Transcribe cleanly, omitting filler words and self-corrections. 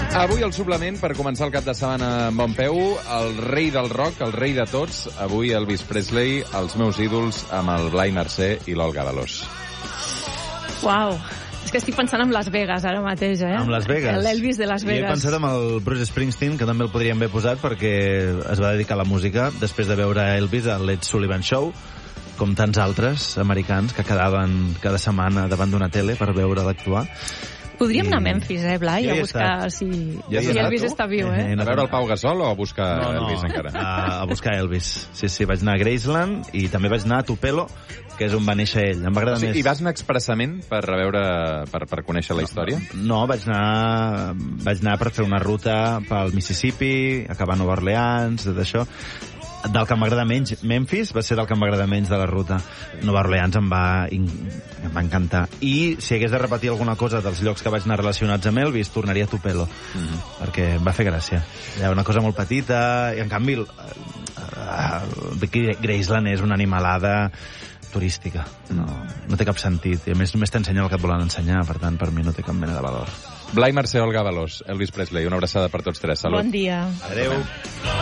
Avui el suplement, per començar el cap de setmana amb bon peu, el rei del rock, el rei de tots, avui Elvis Presley, els meus ídols, amb el Blai Mercè i l'Olga Veloç. Uau, és que estic pensant en Las Vegas ara mateix, eh? Amb Las Vegas. L'Elvis de Las Vegas. I he pensat en el Bruce Springsteen, que també el podríem haver posat, perquè es va dedicar a la música després de veure Elvis al Ed Sullivan Show, com tants altres americans que quedaven cada setmana davant d'una tele per veure'l actuar. Podríem anar a Memphis, Blai, a buscar si Elvis està viu, eh? A veure el Pau Gasol o a buscar Elvis encara? A buscar Elvis. Sí, vaig anar a Graceland i també vaig anar a Tupelo, que és on va néixer ell. Em va agradar més. I vas anar expressament per conèixer la història? No, vaig anar per fer una ruta pel Mississippi, acabar a Nova Orleans, tot això. Del que m'agrada menys, Memphis va ser del que m'agrada menys de la ruta. Nova Orleans em va encantar. I si hagués de repetir alguna cosa dels llocs que vaig anar relacionats amb Elvis, tornaria a Tupelo, perquè em va fer gràcia. Hi ha una cosa molt petita, i en canvi Graceland és una animalada turística. No té cap sentit. I a més només t'ensenyen el que et volen ensenyar, per tant, per mi no té cap mena de valor. Blai Mercè, Olga Veloç, Elvis Presley, una abraçada per tots tres. Salut. Bon dia. Adéu.